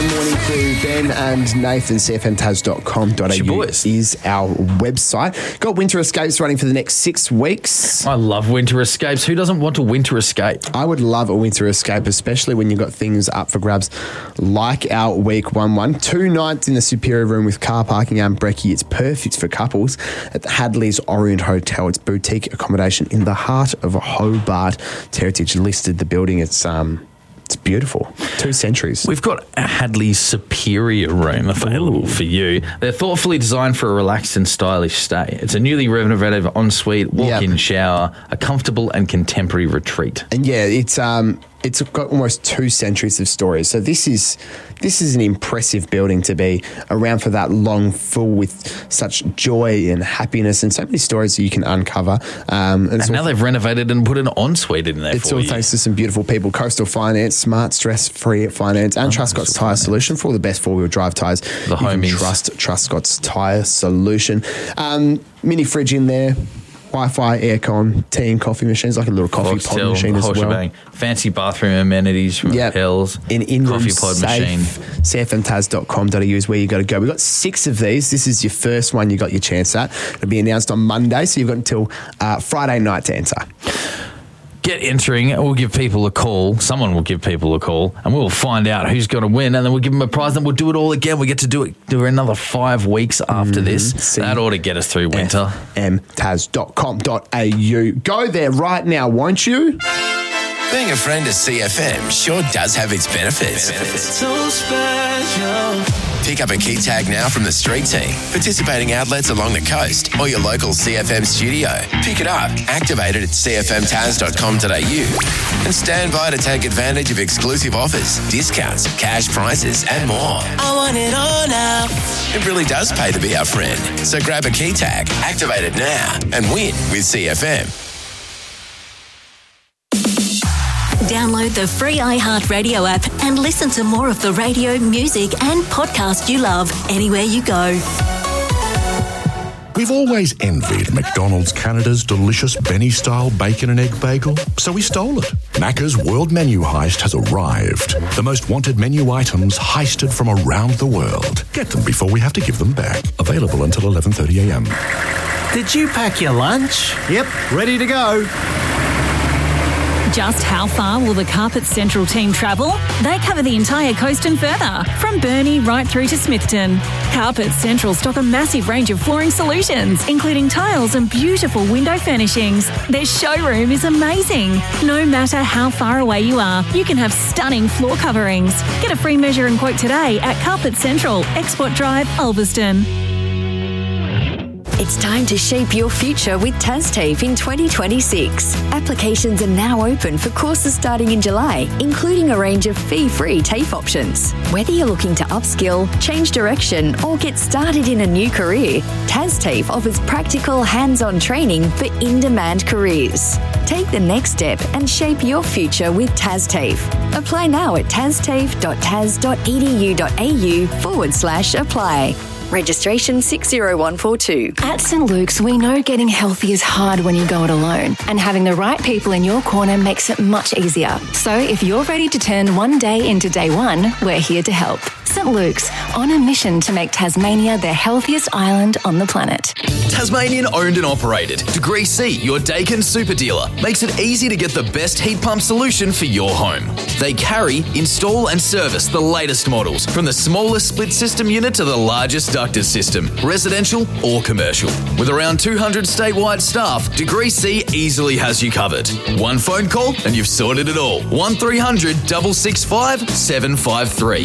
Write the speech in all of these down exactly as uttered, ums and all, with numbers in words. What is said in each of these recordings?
M Morning Crew, Ben and Nathan, c f m taz dot com dot a u is our website. Got Winter Escapes running for the next six weeks. I love Winter Escapes. Who doesn't want a winter escape? I would love a winter escape, especially when you've got things up for grabs like our week one one. Two nights in the Superior Room with car parking and brekkie. It's perfect for couples at the Hadley's Orient Hotel. It's boutique accommodation in the heart of Hobart. Heritage listed the building. It's um, it's beautiful. Two centuries. We've got a Hadley's Superior Room available Ooh. for you. They're thoughtfully designed for a relaxed and stylish stay. It's a newly renovated ensuite, walk-in yep. shower, a comfortable and contemporary retreat. And yeah, it's um, it's got almost two centuries of stories. So this is this is an impressive building to be around for that long, full with such joy and happiness and so many stories that you can uncover. Um, and, and now all, they've renovated and put an ensuite in there it's for all you. thanks to some beautiful people. Coastal Finance, smart, stress-free finance, and oh, Truscott's Tyre Solution for all the best four-wheel drive tyres. The homies. Trust Truscott's Tyre Solution. Um, mini fridge in there. Wi-Fi, aircon, tea and coffee machines, like a little coffee pod still, machine as well. Shebang. Fancy bathroom amenities from yep. Hills. An in-room coffee pod safe. machine. c f m taz dot com dot a u is where you got to go. We've got six of these. This is your first one you got your chance at. It'll be announced on Monday, so you've got until uh, Friday night to enter. Get entering. We'll give people a call. Someone will give people a call, and we'll find out who's going to win, and then we'll give them a prize, and we'll do it all again. We get to do it do another five weeks after mm, this. C- that ought to get us through winter. f m taz dot com dot a u. Go there right now, won't you? Being a friend of C F M sure does have its benefits. benefits. So special. Pick up a key tag now from the street team, participating outlets along the coast, or your local C F M studio. Pick it up, activate it at c f m taz dot com dot a u, and stand by to take advantage of exclusive offers, discounts, cash prices, and more. I want it all now. It really does pay to be our friend. So grab a key tag, activate it now, and win with C F M. Download the free iHeartRadio app and listen to more of the radio, music and podcast you love anywhere you go. We've always envied McDonald's Canada's delicious Benny-style bacon and egg bagel, so we stole it. Macca's World Menu Heist has arrived. The most wanted menu items heisted from around the world. Get them before we have to give them back. Available until eleven thirty a m. Did you pack your lunch? Yep, ready to go. Just how far will the Carpet Central team travel? They cover the entire coast and further, from Burnie right through to Smithton. Carpet Central stock a massive range of flooring solutions, including tiles and beautiful window furnishings. Their showroom is amazing. No matter how far away you are, you can have stunning floor coverings. Get a free measure and quote today at Carpet Central, Export Drive, Ulverston. It's time to shape your future with TASTAFE in twenty twenty-six. Applications are now open for courses starting in July, including a range of fee-free TAFE options. Whether you're looking to upskill, change direction, or get started in a new career, TASTAFE offers practical, hands-on training for in-demand careers. Take the next step and shape your future with TASTAFE. Apply now at tastafe dot taz dot e d u dot a u forward slash apply. Registration six zero one four two. At Saint Luke's, we know getting healthy is hard when you go it alone, and having the right people in your corner makes it much easier. So if you're ready to turn one day into day one, we're here to help. Saint Luke's, on a mission to make Tasmania the healthiest island on the planet. Tasmanian owned and operated. Degree C, your Dakin super dealer, makes it easy to get the best heat pump solution for your home. They carry, install and service the latest models, from the smallest split system unit to the largest ducted system, residential or commercial. With around two hundred statewide staff, Degree C easily has you covered. One phone call and you've sorted it all. one three hundred, six six five, seven five three.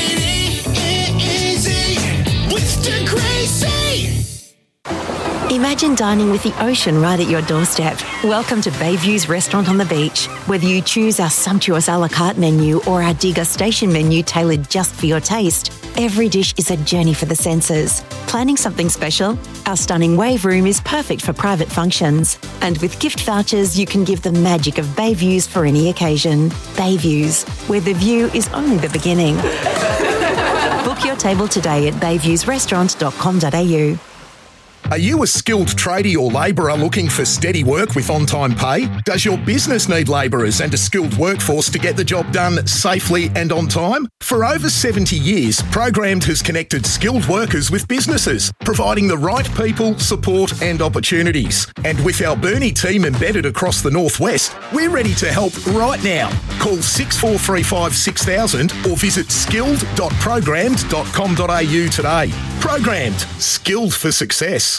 Imagine dining with the ocean right at your doorstep. Welcome to Bayview's Restaurant on the Beach. Whether you choose our sumptuous a la carte menu or our degustation menu tailored just for your taste, every dish is a journey for the senses. Planning something special? Our stunning wave room is perfect for private functions. And with gift vouchers, you can give the magic of Bayviews for any occasion. Bayviews, where the view is only the beginning. Book your table today at bayviews restaurant dot com dot a u. Are you a skilled tradie or labourer looking for steady work with on-time pay? Does your business need labourers and a skilled workforce to get the job done safely and on time? For over seventy years, Programmed has connected skilled workers with businesses, providing the right people, support and opportunities. And with our Burnie team embedded across the Northwest, we're ready to help right now. Call six four three five six thousand or visit skilled dot programmed dot com dot a u today. Programmed, skilled for success.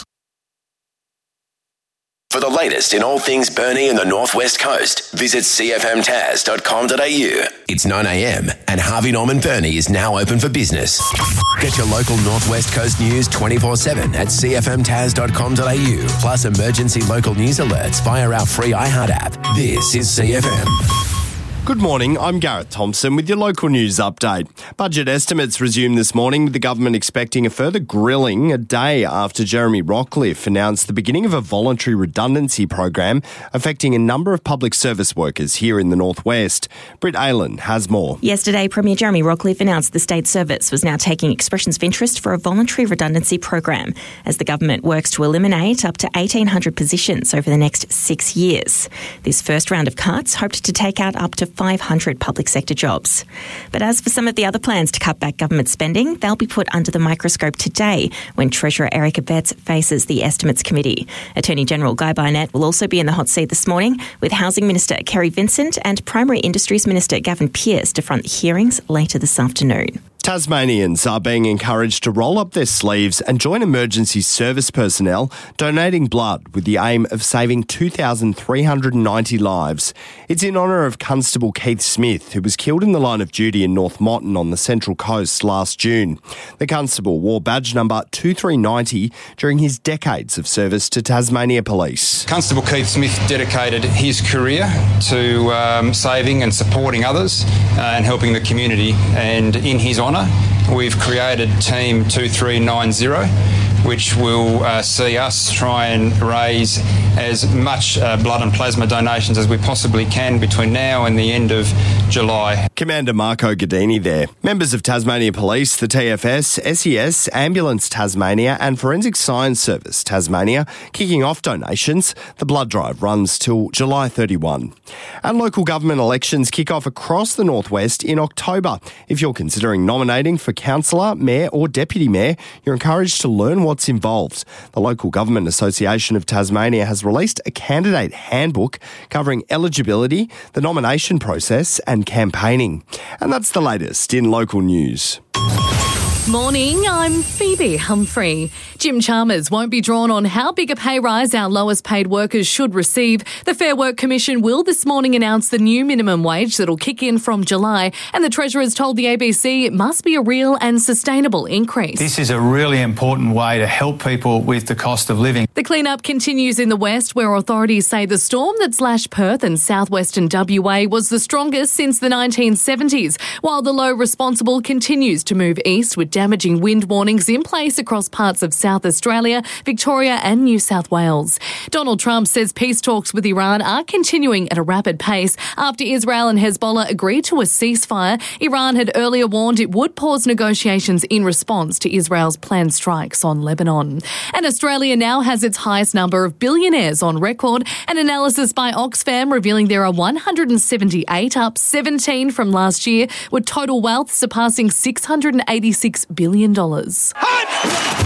For the latest in all things Burnie and the Northwest Coast, visit c f m taz dot com dot a u. It's nine a m and Harvey Norman Burnie is now open for business. Get your local Northwest Coast news twenty-four seven at c f m taz dot com dot a u, plus emergency local news alerts via our free iHeart app. This is C F M. Good morning, I'm Gareth Thompson with your local news update. Budget estimates resumed this morning with the government expecting a further grilling a day after Jeremy Rockliff announced the beginning of a voluntary redundancy program affecting a number of public service workers here in the Northwest. Britt Aylan has more. Yesterday, Premier Jeremy Rockliff announced the state service was now taking expressions of interest for a voluntary redundancy program as the government works to eliminate up to eighteen hundred positions over the next six years. This first round of cuts hoped to take out up to five hundred public sector jobs. But as for some of the other plans to cut back government spending, they'll be put under the microscope today when Treasurer Eric Abetz faces the Estimates Committee. Attorney General Guy Barnett will also be in the hot seat this morning, with Housing Minister Kerry Vincent and Primary Industries Minister Gavin Pearce to front the hearings later this afternoon. Tasmanians are being encouraged to roll up their sleeves and join emergency service personnel donating blood with the aim of saving two thousand three hundred ninety lives. It's in honour of Constable Keith Smith, who was killed in the line of duty in North Moreton on the Central Coast last June. The constable wore badge number two three nine zero during his decades of service to Tasmania Police. Constable Keith Smith dedicated his career to um, saving and supporting others uh, and helping the community, and in his honour we've created Team two three nine zero, which will uh, see us try and raise as much uh, blood and plasma donations as we possibly can between now and the end of July. Commander Marco Gadini there. Members of Tasmania Police, the T F S, S E S, Ambulance Tasmania and Forensic Science Service Tasmania kicking off donations. The blood drive runs till July thirty-first. And local government elections kick off across the Northwest in October. If you're considering nominating for councillor, mayor or deputy mayor, you're encouraged to learn what's involved. The Local Government Association of Tasmania has released a candidate handbook covering eligibility, the nomination process and campaigning. And that's the latest in local news. Morning, I'm Phoebe Humphrey. Jim Chalmers won't be drawn on how big a pay rise our lowest paid workers should receive. The Fair Work Commission will this morning announce the new minimum wage that'll kick in from July, and the Treasurer's told the A B C it must be a real and sustainable increase. This is a really important way to help people with the cost of living. The clean-up continues in the west, where authorities say the storm that slashed Perth and southwestern W A was the strongest since the nineteen seventies, while the low responsible continues to move east with damaging wind warnings in place across parts of South Australia, Victoria and New South Wales. Donald Trump says peace talks with Iran are continuing at a rapid pace after Israel and Hezbollah agreed to a ceasefire. Iran had earlier warned it would pause negotiations in response to Israel's planned strikes on Lebanon. And Australia now has its highest number of billionaires on record. An analysis by Oxfam revealing there are one hundred seventy-eight, up seventeen from last year, with total wealth surpassing six hundred eighty-six billion dollars.